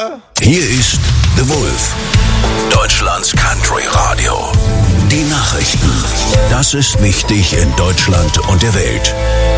Männer. Hier ist The Wolf, Deutschlands Country Radio. Die Nachrichten. Das ist wichtig in Deutschland und der Welt.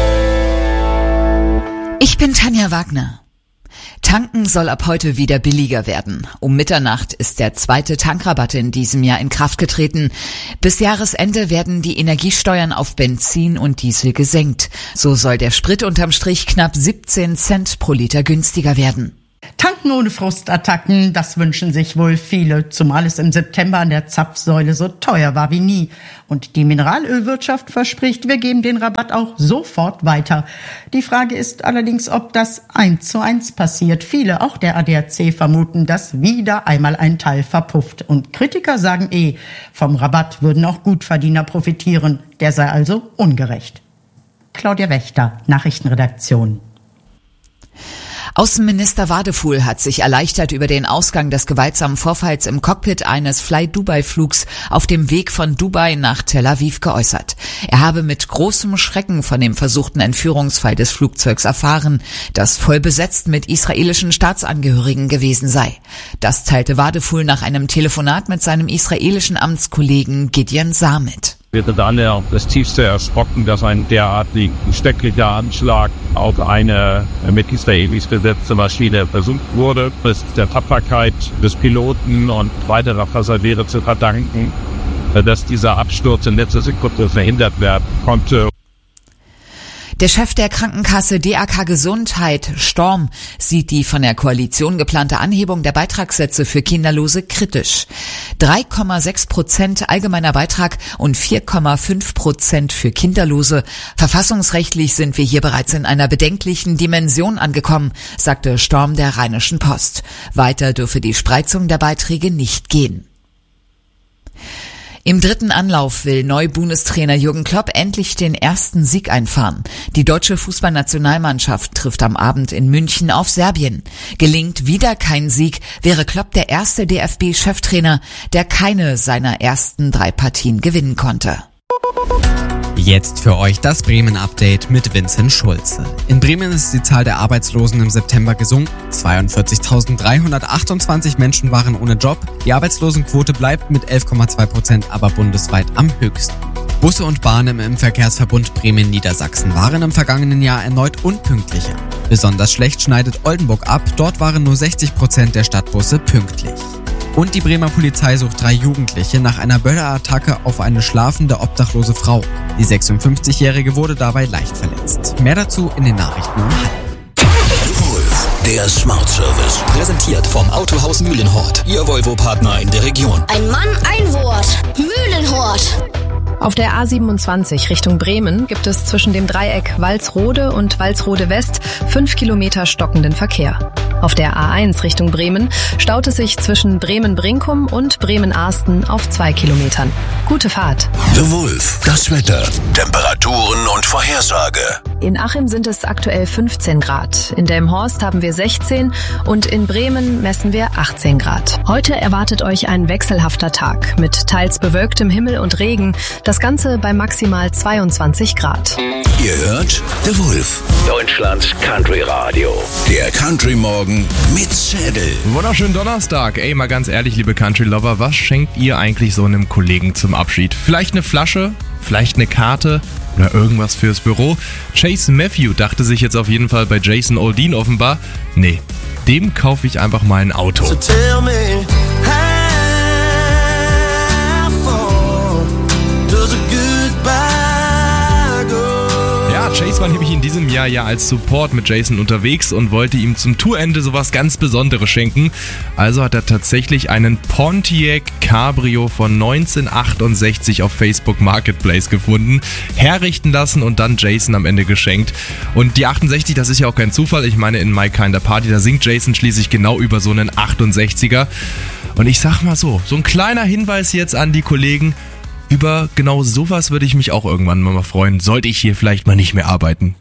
Ich bin Tanja Wagner. Tanken soll ab heute wieder billiger werden. Um Mitternacht ist der zweite Tankrabatt in diesem Jahr in Kraft getreten. Bis Jahresende werden die Energiesteuern auf Benzin und Diesel gesenkt. So soll der Sprit unterm Strich knapp 17 Cent pro Liter günstiger werden. Tanken ohne Frustattacken, das wünschen sich wohl viele, zumal es im September an der Zapfsäule so teuer war wie nie. Und die Mineralölwirtschaft verspricht, wir geben den Rabatt auch sofort weiter. Die Frage ist allerdings, ob das 1:1 passiert. Viele, auch der ADAC, vermuten, dass wieder einmal ein Teil verpufft. Und Kritiker sagen vom Rabatt würden auch Gutverdiener profitieren. Der sei also ungerecht. Claudia Wächter, Nachrichtenredaktion. Außenminister Wadefuhl hat sich erleichtert über den Ausgang des gewaltsamen Vorfalls im Cockpit eines Fly-Dubai-Flugs auf dem Weg von Dubai nach Tel Aviv geäußert. Er habe mit großem Schrecken von dem versuchten Entführungsfall des Flugzeugs erfahren, das voll besetzt mit israelischen Staatsangehörigen gewesen sei. Das teilte Wadefuhl nach einem Telefonat mit seinem israelischen Amtskollegen Gideon Saar mit. Wir sind alle das tiefste erschrocken, dass ein derartig schrecklicher Anschlag auf eine mit Israelis besetzte Maschine versucht wurde. Es ist der Tapferkeit des Piloten und weiterer Passagiere zu verdanken, dass dieser Absturz in letzter Sekunde verhindert werden konnte. Der Chef der Krankenkasse DAK Gesundheit, Storm, sieht die von der Koalition geplante Anhebung der Beitragssätze für Kinderlose kritisch. 3,6% allgemeiner Beitrag und 4,5% für Kinderlose. Verfassungsrechtlich sind wir hier bereits in einer bedenklichen Dimension angekommen, sagte Storm der Rheinischen Post. Weiter dürfe die Spreizung der Beiträge nicht gehen. Im dritten Anlauf will Neu-Bundestrainer Jürgen Klopp endlich den ersten Sieg einfahren. Die deutsche Fußballnationalmannschaft trifft am Abend in München auf Serbien. Gelingt wieder kein Sieg, wäre Klopp der erste DFB-Cheftrainer, der keine seiner ersten 3 Partien gewinnen konnte. Jetzt für euch das Bremen-Update mit Vincent Schulze. In Bremen ist die Zahl der Arbeitslosen im September gesunken. 42.328 Menschen waren ohne Job. Die Arbeitslosenquote bleibt mit 11,2% aber bundesweit am höchsten. Busse und Bahnen im Verkehrsverbund Bremen-Niedersachsen waren im vergangenen Jahr erneut unpünktlicher. Besonders schlecht schneidet Oldenburg ab. Dort waren nur 60% der Stadtbusse pünktlich. Und die Bremer Polizei sucht 3 Jugendliche nach einer Böller-Attacke auf eine schlafende obdachlose Frau. Die 56-Jährige wurde dabei leicht verletzt. Mehr dazu in den Nachrichten um 12. Der Smart Service. Präsentiert vom Autohaus Mühlenhort. Ihr Volvo-Partner in der Region. Ein Mann, ein Wort. Mühlenhort. Auf der A27 Richtung Bremen gibt es zwischen dem Dreieck Walsrode und Walsrode West 5 Kilometer stockenden Verkehr. Auf der A1 Richtung Bremen staut es sich zwischen Bremen-Brinkum und Bremen-Arsten auf 2 Kilometern. Gute Fahrt. The Wolf. Das Wetter. Temperaturen und Vorhersage. In Achim sind es aktuell 15 Grad. In Delmenhorst haben wir 16 und in Bremen messen wir 18 Grad. Heute erwartet euch ein wechselhafter Tag mit teils bewölktem Himmel und Regen. Das Ganze bei maximal 22 Grad. Ihr hört The Wolf, Deutschlands Country Radio. Der Country Morgen mit Zedel. Wunderschönen Donnerstag. Ey, mal ganz ehrlich, liebe Country Lover, was schenkt ihr eigentlich so einem Kollegen zum Abschied? Vielleicht eine Flasche? Vielleicht eine Karte? Oder irgendwas fürs Büro? Chase Matthew dachte sich jetzt auf jeden Fall bei Jason Aldean offenbar, nee, dem kaufe ich einfach mal ein Auto. So tell me, how far does a goodbye go? Ja, Chase war nämlich in diesem Jahr ja als Support mit Jason unterwegs und wollte ihm zum Tourende sowas ganz Besonderes schenken. Also hat er tatsächlich einen Pontiac Cabrio von 1968 auf Facebook Marketplace gefunden, herrichten lassen und dann Jason am Ende geschenkt. Und die 68, das ist ja auch kein Zufall. Ich meine, in My Kinda Party, da singt Jason schließlich genau über so einen 68er. Und ich sag mal so ein kleiner Hinweis jetzt an die Kollegen, über genau sowas würde ich mich auch irgendwann mal freuen, sollte ich hier vielleicht mal nicht mehr arbeiten.